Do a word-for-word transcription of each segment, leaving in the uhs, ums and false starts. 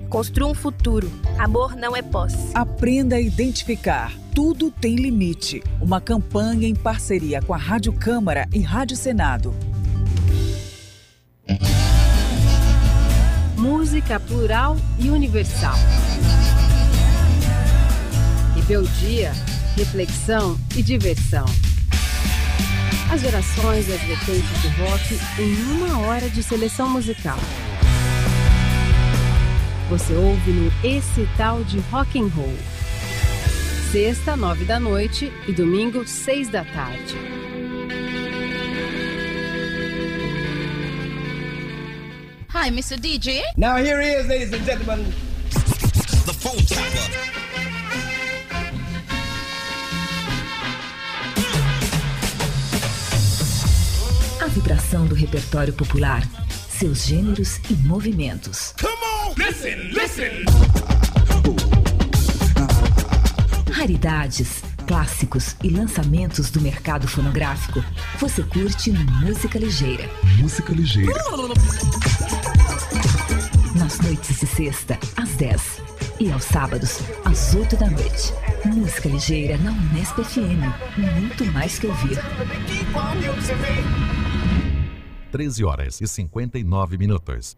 Construa um futuro. Amor não é posse. Aprenda a identificar. Tudo tem limite. Uma campanha em parceria com a Rádio Câmara e Rádio Senado. Música plural e universal. Rebeldia, reflexão e diversão. As gerações e as vertentes do rock em uma hora de seleção musical. Você ouve no Esse Tal de Rock and Roll. Sexta, nove da noite e domingo, seis da tarde. Hi, mister D J. Now here he is, ladies and gentlemen. The phone tapper. A vibração do repertório popular, seus gêneros e movimentos. Come on, listen, listen. Raridades, clássicos e lançamentos do mercado fonográfico. Você curte no Música Ligeira. Música Ligeira. Nas noites de sexta, às dez. E aos sábados, às oito da noite. Música Ligeira na Unesp F M. Muito mais que ouvir. treze horas e cinquenta e nove minutos.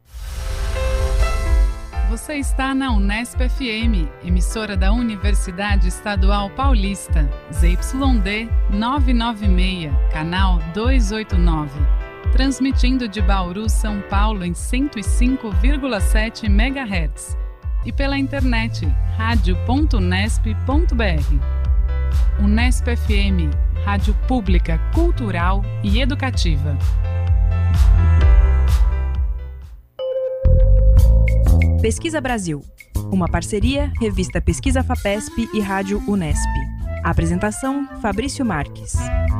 Você está na Unesp F M, emissora da Universidade Estadual Paulista, Z Y D novecentos e noventa e seis, canal duzentos e oitenta e nove. Transmitindo de Bauru, São Paulo em cento e cinco vírgula sete megahertz. E pela internet, rádio ponto unesp ponto b r. Unesp F M, rádio pública, cultural e educativa. Pesquisa Brasil, uma parceria, revista Pesquisa FAPESP e Rádio Unesp. Apresentação, Fabrício Marques.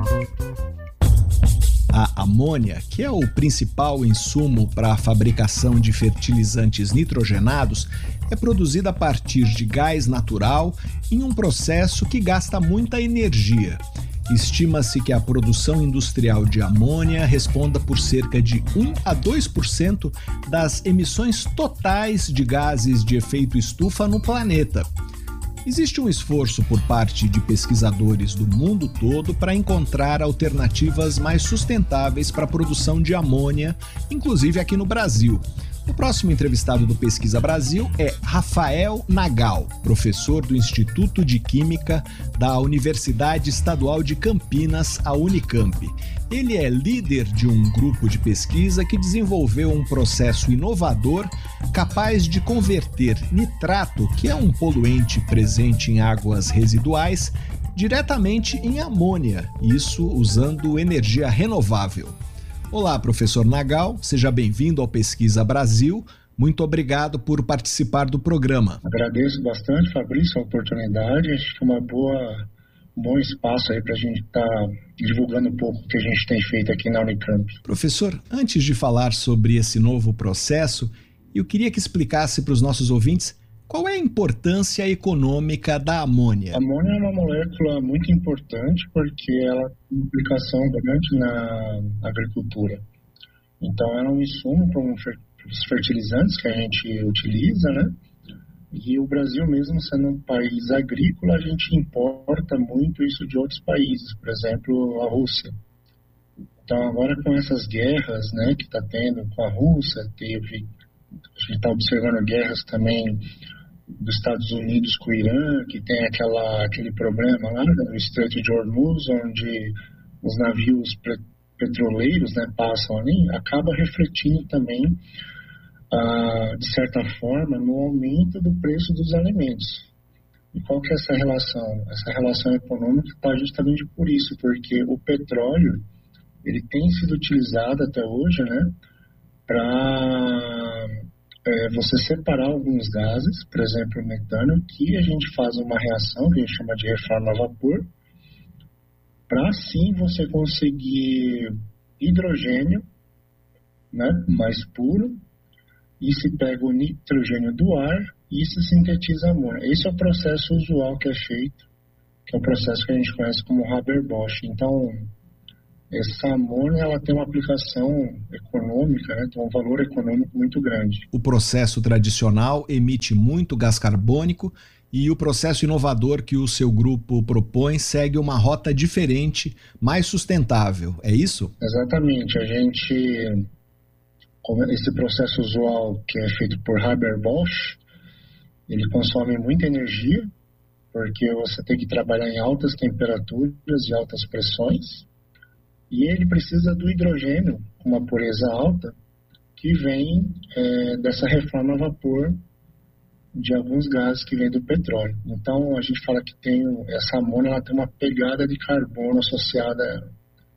A amônia, que é o principal insumo para a fabricação de fertilizantes nitrogenados, é produzida a partir de gás natural em um processo que gasta muita energia. Estima-se que a produção industrial de amônia responda por cerca de um a dois por cento das emissões totais de gases de efeito estufa no planeta. Existe um esforço por parte de pesquisadores do mundo todo para encontrar alternativas mais sustentáveis para a produção de amônia, inclusive aqui no Brasil. O próximo entrevistado do Pesquisa Brasil é Rafael Nagal, professor do Instituto de Química da Universidade Estadual de Campinas, a Unicamp. Ele é líder de um grupo de pesquisa que desenvolveu um processo inovador capaz de converter nitrato, que é um poluente presente em águas residuais, diretamente em amônia, isso usando energia renovável. Olá, professor Nagal, seja bem-vindo ao Pesquisa Brasil. Muito obrigado por participar do programa. Agradeço bastante, Fabrício, a oportunidade. Acho que é uma boa, um bom espaço aí para a gente estar tá divulgando um pouco o que a gente tem feito aqui na Unicamp. Professor, antes de falar sobre esse novo processo, eu queria que explicasse para os nossos ouvintes qual é a importância econômica da amônia. A amônia é uma molécula muito importante porque ela tem implicação grande na agricultura. Então, ela é um insumo para os fertilizantes que a gente utiliza, né? E o Brasil, mesmo sendo um país agrícola, a gente importa muito isso de outros países, por exemplo, a Rússia. Então, agora com essas guerras, né, que está tendo com a Rússia, teve, a gente está observando guerras também dos Estados Unidos com o Irã, que tem aquela, aquele problema lá no Estreito de Hormuz, onde os navios petroleiros, né, passam ali, acaba refletindo também, ah, de certa forma, no aumento do preço dos alimentos. E qual que é essa relação? Essa relação econômica está justamente por isso, porque o petróleo ele tem sido utilizado até hoje, né, para É, você separar alguns gases, por exemplo, o metano, que a gente faz uma reação que a gente chama de reforma a vapor, para assim você conseguir hidrogênio, né, mais puro, e se pega o nitrogênio do ar e se sintetiza amônia. Esse é o processo usual que é feito, que é o processo que a gente conhece como Haber-Bosch. Então, essa amônia ela tem uma aplicação econômica, né? Tem um valor econômico muito grande. O processo tradicional emite muito gás carbônico e o processo inovador que o seu grupo propõe segue uma rota diferente, mais sustentável, é isso? Exatamente. A gente, esse processo usual que é feito por Haber-Bosch, ele consome muita energia, porque você tem que trabalhar em altas temperaturas e altas pressões, e ele precisa do hidrogênio com uma pureza alta, que vem é, dessa reforma a vapor de alguns gases que vêm do petróleo. Então, a gente fala que tem essa amônia, ela tem uma pegada de carbono associada a ela.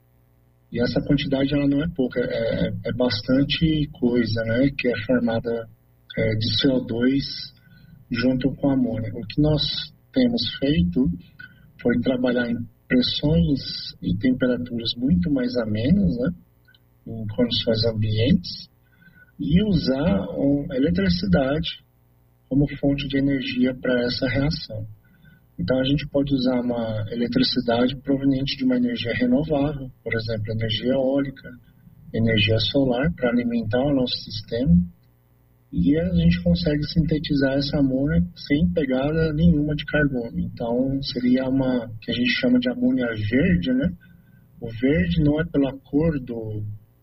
E essa quantidade, ela não é pouca, é, é bastante coisa, né, que é formada é, de C O dois junto com a amônia. O que nós temos feito foi trabalhar em pressões e temperaturas muito mais amenas, né, em condições ambientes, e usar um, a eletricidade como fonte de energia para essa reação. Então, a gente pode usar uma eletricidade proveniente de uma energia renovável, por exemplo, energia eólica, energia solar, para alimentar o nosso sistema, e a gente consegue sintetizar essa amônia sem pegada nenhuma de carbono. Então, seria uma que a gente chama de amônia verde, né? O verde não é pela cor do,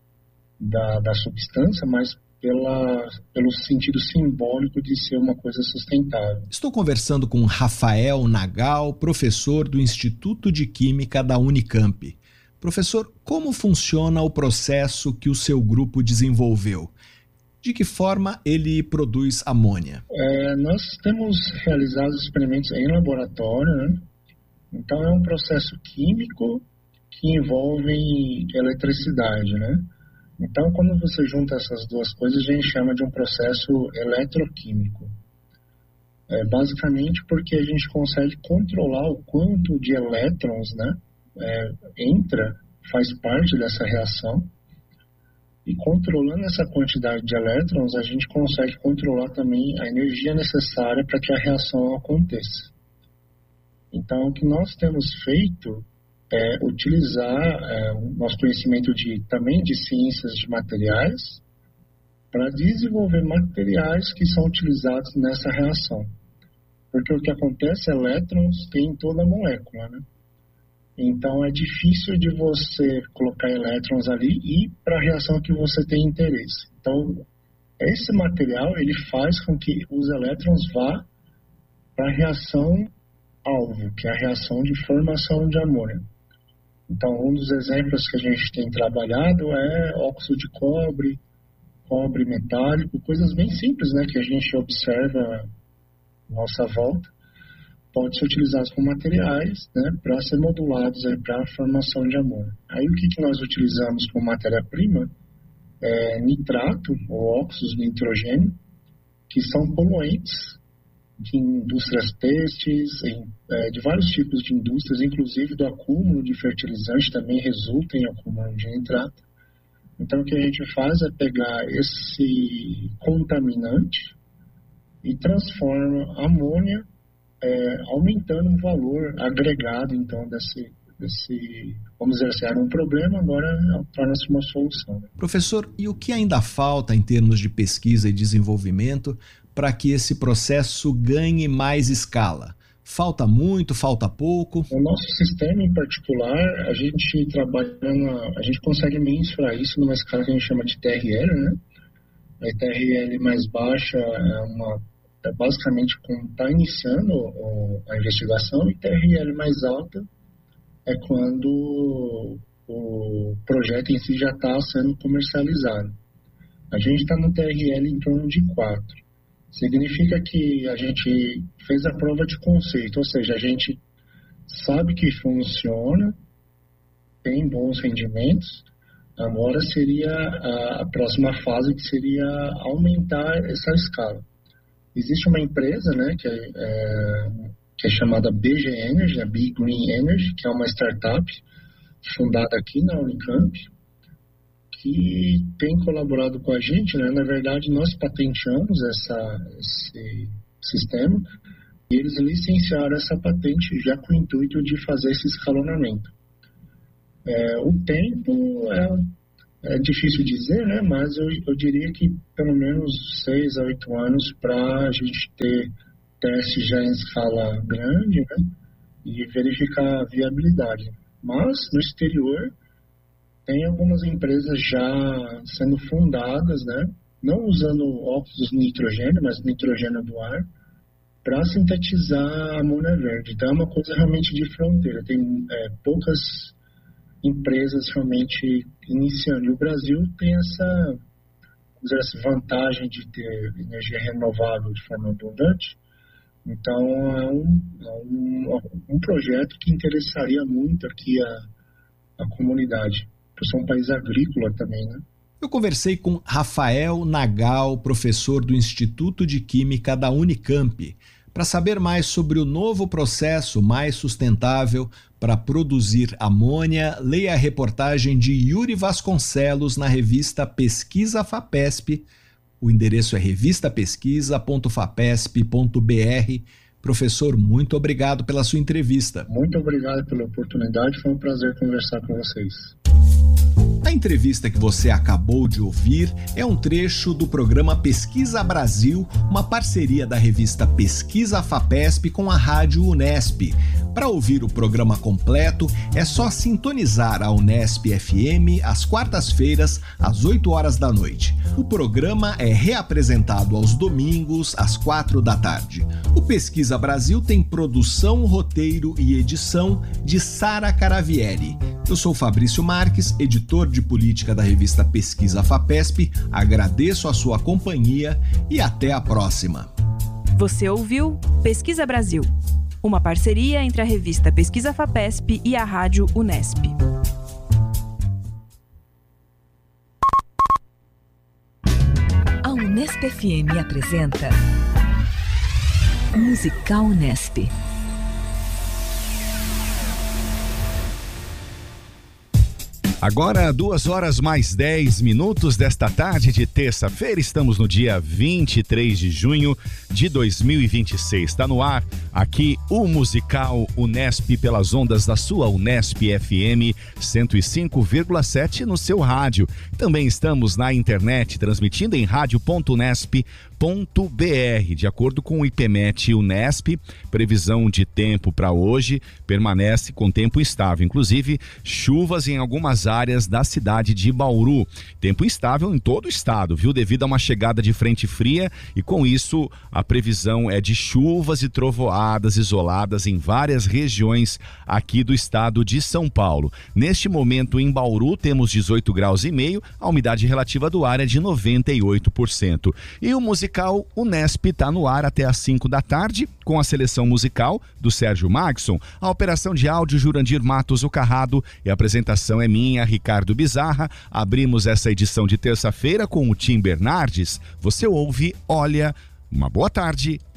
da, da substância, mas Pela, pelo sentido simbólico de ser uma coisa sustentável. Estou conversando com Rafael Nagal, professor do Instituto de Química da Unicamp. Professor, como funciona o processo que o seu grupo desenvolveu? De que forma ele produz amônia? É, nós temos realizado experimentos em laboratório, né? Então é um processo químico que envolve eletricidade, né? Então, quando você junta essas duas coisas, a gente chama de um processo eletroquímico. É, basicamente porque a gente consegue controlar o quanto de elétrons, né, é, entra, faz parte dessa reação. E controlando essa quantidade de elétrons, a gente consegue controlar também a energia necessária para que a reação aconteça. Então, o que nós temos feito é utilizar é, o nosso conhecimento de, também de ciências de materiais para desenvolver materiais que são utilizados nessa reação. Porque o que acontece, elétrons tem em toda a molécula, né? Então é difícil de você colocar elétrons ali e para a reação que você tem interesse. Então, esse material ele faz com que os elétrons vá para a reação alvo, que é a reação de formação de amônia. Então, um dos exemplos que a gente tem trabalhado é óxido de cobre, cobre metálico, coisas bem simples, né, que a gente observa à nossa volta, pode ser utilizados como materiais, né, para ser modulados para a formação de amônia. Aí, o que, que nós utilizamos como matéria-prima é nitrato, ou óxidos de nitrogênio, que são poluentes de indústrias têxteis, em, é, de vários tipos de indústrias, inclusive do acúmulo de fertilizante também resulta em acúmulo de nitrato. Então, o que a gente faz é pegar esse contaminante e transforma a amônia, é, aumentando o valor agregado, então, desse, desse, vamos dizer assim, era um problema, agora torna-se uma solução. Professor, e o que ainda falta em termos de pesquisa e desenvolvimento para que esse processo ganhe mais escala? Falta muito, falta pouco? O nosso sistema em particular, a gente trabalha, na, a gente consegue mensurar isso numa escala que a gente chama de T R L, né? A T R L mais baixa é, uma, é basicamente quando está iniciando o, a investigação, e T R L mais alta é quando o projeto em si já está sendo comercializado. A gente está no T R L em torno de quatro. Significa que a gente fez a prova de conceito, ou seja, a gente sabe que funciona, tem bons rendimentos, agora seria a, a próxima fase, que seria aumentar essa escala. Existe uma empresa, né, que é, é, que é chamada B G Energy, a Big Green Energy, que é uma startup fundada aqui na Unicamp, que tem colaborado com a gente, né? Na verdade, nós patenteamos essa, esse sistema e eles licenciaram essa patente já com o intuito de fazer esse escalonamento. É, o tempo é, é difícil dizer, né? Mas eu, eu diria que pelo menos seis a oito anos para a gente ter testes já em escala grande, né? E verificar a viabilidade. Mas no exterior tem algumas empresas já sendo fundadas, né? Não usando óxidos de nitrogênio, mas nitrogênio do ar, para sintetizar a amônia verde. Então é uma coisa realmente de fronteira. Tem é, poucas empresas realmente iniciando. E o Brasil tem essa, vamos dizer assim, vantagem de ter energia renovável de forma abundante. Então é um, é um, um projeto que interessaria muito aqui a, a comunidade. Por ser um país agrícola também, né? Eu conversei com Rafael Nagal, professor do Instituto de Química da Unicamp, para saber mais sobre o novo processo mais sustentável para produzir amônia. Leia a reportagem de Yuri Vasconcelos na revista Pesquisa FAPESP. O endereço é revista pesquisa ponto fapesp ponto br. Professor, muito obrigado pela sua entrevista. Muito obrigado pela oportunidade, foi um prazer conversar com vocês. A entrevista que você acabou de ouvir é um trecho do programa Pesquisa Brasil, uma parceria da revista Pesquisa FAPESP com a Rádio Unesp. Para ouvir o programa completo, é só sintonizar a Unesp F M às quartas-feiras, às oito horas da noite. O programa é reapresentado aos domingos, às quatro da tarde. O Pesquisa Brasil tem produção, roteiro e edição de Sara Caravieri. Eu sou Fabrício Marques, editor de política da revista Pesquisa FAPESP. Agradeço a sua companhia e até a próxima. Você ouviu Pesquisa Brasil, uma parceria entre a revista Pesquisa FAPESP e a Rádio Unesp. A Unesp F M apresenta Musical Unesp. Agora, duas horas mais dez minutos desta tarde de terça-feira, estamos no dia vinte e três de junho de dois mil e vinte e seis. Está no ar aqui o Musical Unesp pelas ondas da sua Unesp F M cento e cinco vírgula sete no seu rádio. Também estamos na internet, transmitindo em rádio ponto unesp ponto br. De acordo com o IPMET Unesp, previsão de tempo para hoje permanece com tempo estável, inclusive chuvas em algumas áreas da cidade de Bauru. Tempo instável em todo o estado, viu? Devido a uma chegada de frente fria, e com isso a previsão é de chuvas e trovoadas isoladas em várias regiões aqui do estado de São Paulo. Neste momento em Bauru temos dezoito graus e meio, a umidade relativa do ar é de noventa e oito por cento. E o musical Unesp está no ar até às cinco da tarde, com a seleção musical do Sérgio Magson, a operação de áudio Jurandir Matos o Carrado, e a apresentação é minha, Ricardo Bizarra. Abrimos essa edição de terça-feira com o Tim Bernardes. Você ouve Olha. Uma boa tarde